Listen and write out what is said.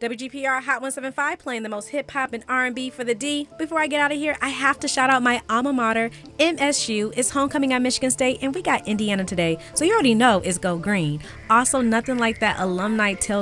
WGPR Hot 175 playing the most hip hop and R&B for the D. Before I get out of here, I have to shout out my alma mater, MSU. It's homecoming at Michigan State, and we got Indiana today, so you already know it's Go Green. Also, nothing like that alumni tailgate